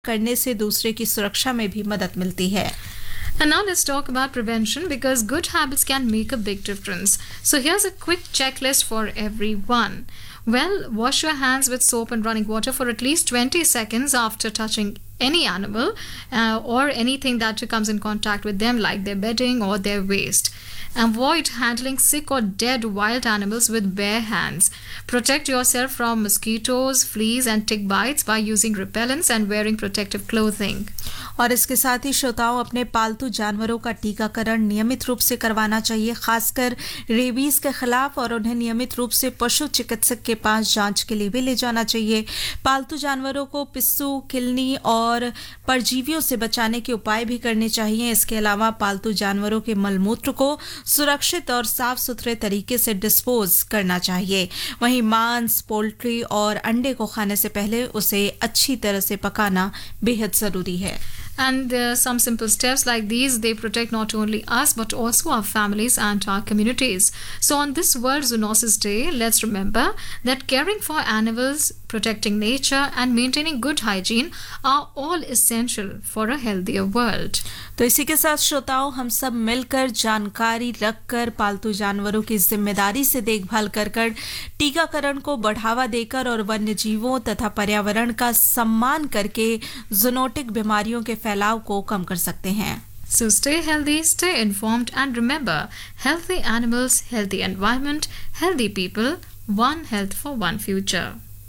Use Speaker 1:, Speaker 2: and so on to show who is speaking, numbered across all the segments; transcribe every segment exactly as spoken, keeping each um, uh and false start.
Speaker 1: करने से दूसरे की सुरक्षा में भी मदद मिलती है।
Speaker 2: And now let's talk about prevention because good habits can make a big difference. So here's a quick checklist for everyone. Well, wash your hands with soap and running water for at least twenty seconds after touching any animal uh, or anything that comes in contact with them, like their bedding or their waste. Avoid handling sick or dead wild animals with bare hands. Protect yourself from mosquitoes, fleas and tick bites by using repellents and wearing protective clothing.
Speaker 1: और इसके साथ ही श्रोताओं अपने पालतू जानवरों का टीकाकरण नियमित रूप से करवाना चाहिए, खासकर रेबीज के खिलाफ, और उन्हें नियमित रूप से पशु चिकित्सक के पास जांच के लिए भी ले जाना चाहिए। पालतू जानवरों को पिस्सू, किलनी और परजीवियों से बचाने के उपाय भी करने चाहिए। इसके अलावा पालतू जानवरों के मलमूत्र को सुरक्षित और साफ सुथरे तरीके से डिस्पोज करना चाहिए। वहीं मांस, पोल्ट्री और अंडे को खाने से पहले उसे अच्छी तरह से पकाना बेहद जरूरी है।
Speaker 2: And uh, some simple steps like these, they protect not only us but also our families and our communities. So on this World Zoonosis Day, let's remember that caring for animals, protecting nature and maintaining good hygiene are all essential for a healthier world.
Speaker 1: तो इसी के साथ श्रोताओं, हम सब मिलकर जानकारी रखकर पालतू जानवरों की जिम्मेदारी से देखभाल कर कर टीकाकरण को बढ़ावा देकर और वन्य जीवों तथा पर्यावरण का सम्मान करके ज़ूनोटिक बीमारियों के फैलाव को कम कर सकते हैं।
Speaker 2: So stay healthy, stay informed and remember, healthy animals, healthy environment, healthy people, one health for one future.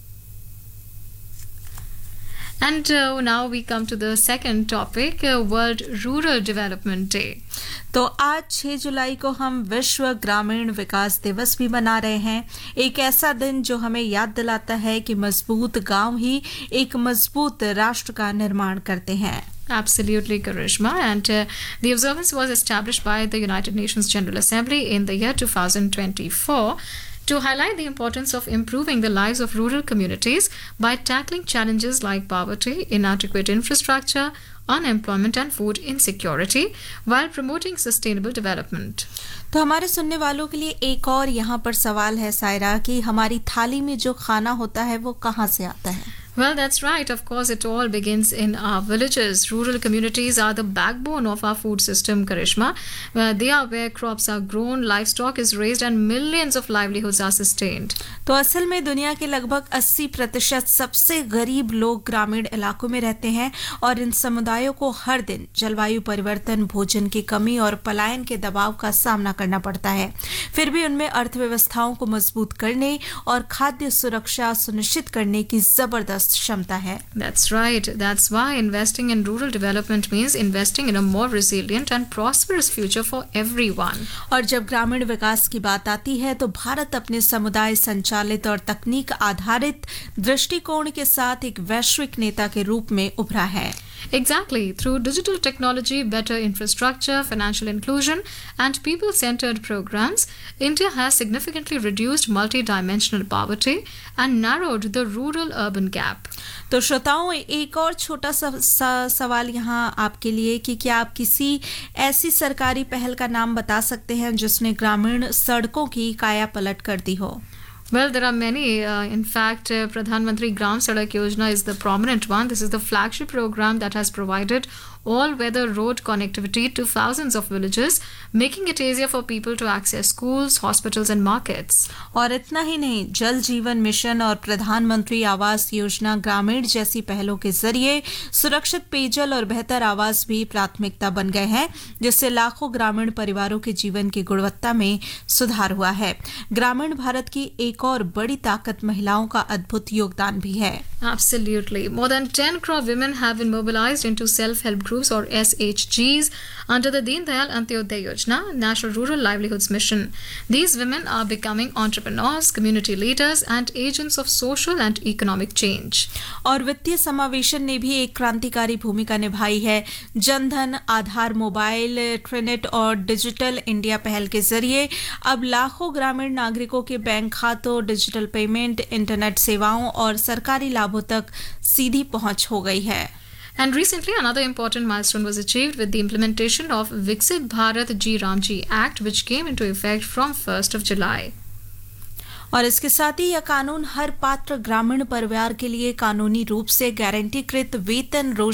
Speaker 2: And uh, now we come to the second topic, uh, World Rural Development Day.
Speaker 1: तो आज छह जुलाई को हम विश्व ग्रामीण विकास दिवस भी मना रहे हैं। एक ऐसा दिन जो हमें याद दिलाता है कि मजबूत गांव ही एक मजबूत राष्ट्र का निर्माण करते हैं।
Speaker 2: Absolutely, Karishma. And uh, the observance was established by the United Nations General Assembly in the year two thousand twenty-four. To highlight the importance of improving the lives of rural communities by tackling challenges like poverty, inadequate infrastructure, unemployment and food insecurity while promoting sustainable development.
Speaker 1: तो हमारे सुनने वालों के लिए एक और यहाँ पर सवाल है सायरा, कि हमारी थाली में जो खाना होता है वो कहाँ से आता है?
Speaker 2: Well, that's right. Of course, it all begins in our villages. Rural communities are the backbone of our food system, Karishma. Uh, they are where crops are grown, livestock is raised, and millions of livelihoods are sustained.
Speaker 1: तो असल में दुनिया के लगभग अस्सी प्रतिशत सबसे गरीब लोग ग्रामीण इलाकों में रहते हैं और इन समुदायों को हर दिन जलवायु परिवर्तन, भोजन की कमी और पलायन के दबाव का सामना करना पड़ता है। फिर भी उनमें अर्थव्यवस्थाओं को मजबूत करने और खाद्य सुरक्षा सुनिश्चित करने की जबरदस्त क्षमता है।
Speaker 2: That's right. That's why investing in rural development means investing in a more resilient and prosperous future for everyone.
Speaker 1: और जब ग्रामीण विकास की बात आती है तो भारत अपने समुदाय संचालित और तकनीक आधारित दृष्टिकोण के साथ एक वैश्विक नेता के रूप में उभरा है।
Speaker 2: Exactly. Through digital technology, better infrastructure, financial inclusion, and people-centered programs, India has significantly reduced multi-dimensional poverty and narrowed the rural-urban gap.
Speaker 1: तो श्रोताओं, एक और छोटा सा, सा सवाल यहाँ आपके लिए कि क्या आप किसी ऐसी सरकारी पहल का नाम बता सकते हैं जिसने ग्रामीण सड़कों की काया पलट कर दी हो?
Speaker 2: Well, there are many. Uh, in fact, uh, Pradhan Mantri Gram Sadak Yojana is the prominent one. This is the flagship program that has provided all-weather road connectivity to thousands of villages, making it easier for people to access schools, hospitals and markets.
Speaker 1: और इतना ही नहीं, जल जीवन mission और प्रधानमंत्री आवास योजना ग्रामीण जैसी पहलों के जरिए सुरक्षित पेयजल और बेहतर आवास भी प्राथमिकता बन गए हैं, जिससे लाखों ग्रामीण परिवारों के जीवन की गुणवत्ता में सुधार हुआ है। ग्रामीण भारत की एक और बड़ी ताकत महिलाओं का अद्भुत योगदान भी है।
Speaker 2: Absolutely. More than ten crore women have been mobilized into self-help groups or S H Gs under the Deen Dayal Antyodaya Yojana, National Rural Livelihoods Mission. These women are becoming entrepreneurs, community leaders and agents of social and economic change.
Speaker 1: और वित्तीय समावेशन ने भी एक क्रांतिकारी भूमिका निभाई है। जनधन, आधार मोबाइल, ट्रिनेट और डिजिटल इंडिया पहल के जरिए अब लाखों ग्रामीण नागरिकों के बैंक खातों, डिजिटल पेमेंट, इंटरनेट सेवाओं और सरकारी लाभों तक सीधी पहुंच हो गई है।
Speaker 2: And recently, another important milestone was achieved with the implementation of Viksit Bharat Ji Ramji Act, which came into effect from first of July.
Speaker 1: और इसके साथ ही यह कानून हर पात्र ग्रामीण परिवार के लिए कानूनी रूप से गारंटीकृत वेतन